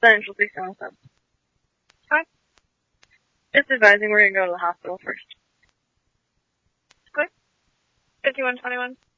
Central 617. Hi. Just advising we're gonna go to the hospital first. Good. 5121.